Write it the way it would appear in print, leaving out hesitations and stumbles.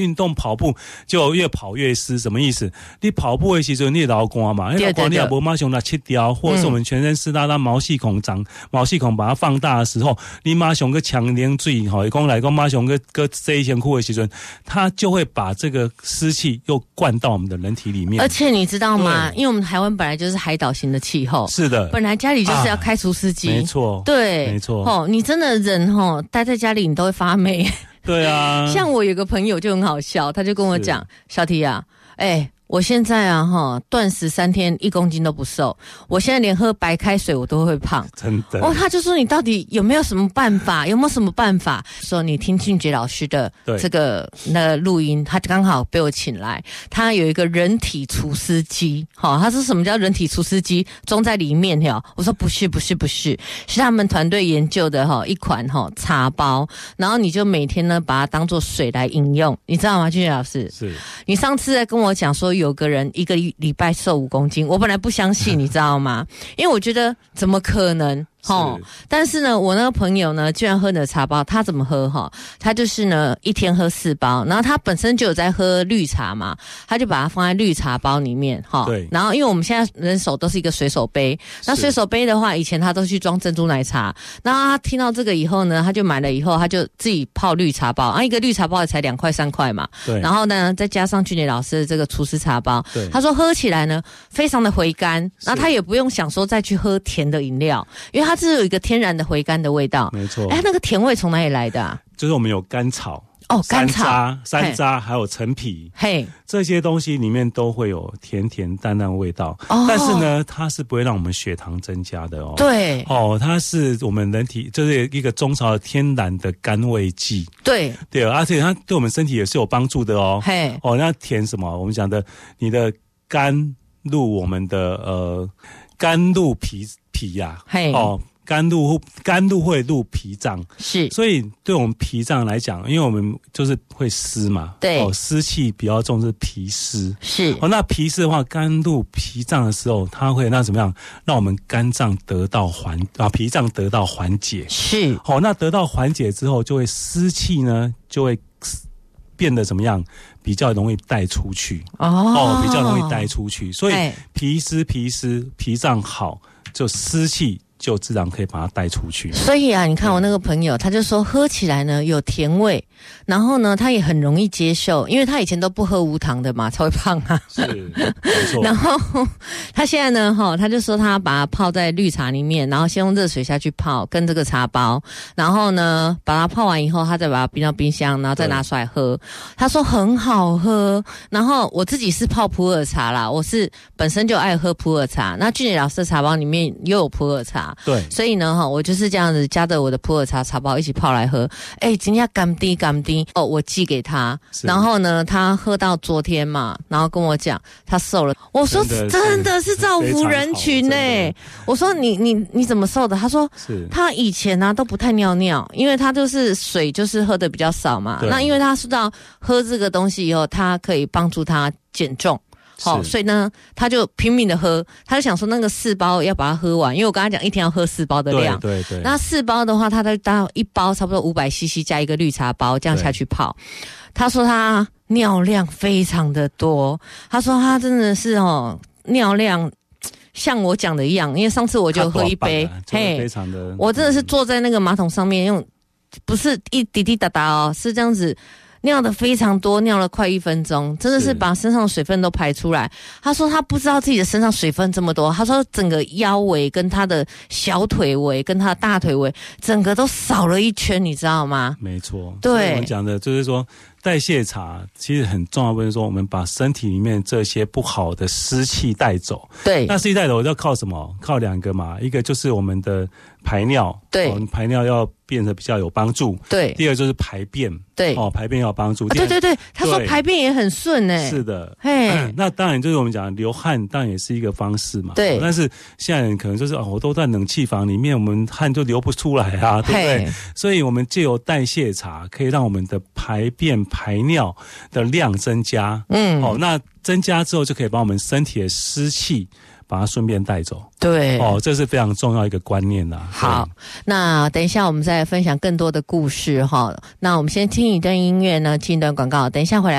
运动跑步就越跑越湿，什么意思？你跑步的时候你流汗嘛，流汗你也没马上来切掉，或者是我们全身湿哒哒毛细孔把它放大的时候，你马上个强连水吼，讲来讲马上个洗身躯的时候，它就会把这个湿气又灌到我们的人体里面。 而且你知道吗？因为我们台湾本来就是海岛型的气候， 是的， 本来家里就是要开除湿机， 没错， 对， 没错。 你真的人待在家里你都会发霉。 对啊， 像我有个朋友就很好笑，他就跟我讲，小提啊，我现在断食3天1公斤都不瘦，我现在连喝白开水我都会胖， 真的。 他就说你到底有没有什么办法？有没有什么办法？说你听俊杰老师的这个录音，他刚好被我请来，他有一个人体除湿机，他说什么叫人体除湿机？装在里面我说不是，是他们团队研究的一款茶包，然后你就每天呢把它当做水来饮用，你知道吗？俊杰老师， 是你上次在跟我讲说有个人1个礼拜瘦5公斤，我本来不相信，你知道吗？因为我觉得怎么可能？但是呢，我那个朋友呢，居然喝你的茶包，他怎么喝他就是呢1天喝4包，然后他本身就有在喝绿茶嘛，他就把它放在绿茶包里面对。 然后因为我们现在人手都是一个水手杯，那水手杯的话，以前他都去装珍珠奶茶，然后他听到这个以后呢，他就买了以后，他就自己泡绿茶包一个绿茶包才2块3块嘛， 对。 然后呢，再加上俊杰老师的这个厨师茶包，他说喝起来呢非常的回甘，然后他也不用想说再去喝甜的饮料，因为它是有一个天然的回甘的味道， 没错。 那个甜味从哪里来的啊？ 就是我们有甘草甘草、 山楂还有陈皮，这些东西里面都会有甜甜淡淡味道，但是呢，它是不会让我们血糖增加的对， 它是我们人体就是一个中草的天然的甘味剂， 对， 而且它对我们身体也是有帮助的那甜什么？我们讲的你的甘露，我们的甘露脾呀，甘露会入脾脏，是，所以对我们脾脏来讲，因为我们就是会湿嘛，对，湿气比较重是脾湿，是，那脾湿的话，甘露脾脏的时候，它会让怎么样？让我们肝脏脾脏得到缓解，是，那得到缓解之后，就会湿气呢就会变得怎么样？比较容易带出去，比较容易带出去，所以脾脏好，就湿气就自然可以把它带出去。 所以啊，你看我那个朋友，他就说喝起来呢有甜味，然后呢他也很容易接受，因为他以前都不喝无糖的嘛，才会胖啊。 是，没错。 然后他现在呢，他就说他把它泡在绿茶里面，然后先用热水下去泡，跟这个茶包，然后呢把它泡完以后，他再把它冰到冰箱，然后再拿出来喝。他说很好喝。然后我自己是泡普洱茶啦，我是本身就爱喝普洱茶，那俊杰老师的茶包里面又有普洱茶。对，所以呢，我就是这样子加着我的普洱茶包一起泡来喝。今天甘低我寄给他，然后呢，他喝到昨天嘛，然后跟我讲他瘦了。我说真的是造福人群我说你怎么瘦的？他说他以前都不太尿尿，因为他就是水就是喝的比较少嘛。那因为他知道喝这个东西以后，他可以帮助他减重。所以呢，他就拼命的喝，他就想说那个4包要把它喝完，因为我跟他讲1天要喝4包的量。对。那4包的话，他再搭1包差不多500cc 加一个绿茶包，这样下去泡。他说他尿量非常的多，他说他真的是尿量像我讲的一样，因为上次我就喝1杯， 非常的， 我真的是坐在那个马桶上面用，不是一滴滴答答是这样子。尿的非常多，尿了快1分钟，真的是把身上的水分都排出来。他说他不知道自己的身上水分这么多，他说整个腰围跟他的小腿围跟他的大腿围整个都少了一圈，你知道吗？ 没错， 对， 我们讲的就是说代谢茶其实很重要，不是说我们把身体里面这些不好的湿气带走。对，那湿气带走要靠什么？靠2个嘛，一个就是我们的排尿，对，排尿要变得比较有帮助。对，第二就是排便，对，排便要有帮助。 对，他说排便也很顺是的，那当然就是我们讲流汗，当然也是一个方式嘛。对，但是现在人可能就是我都在冷气房里面，我们汗就流不出来啊，对不对？所以我们藉由代谢茶，可以让我们的排便排尿的量增加。那增加之后就可以把我们身体的湿气把它顺便带走。 对， 这是非常重要一个观念啦。 好，那等一下我们再分享更多的故事哈。那我们先听一段音乐呢，进一段广告，等一下回来。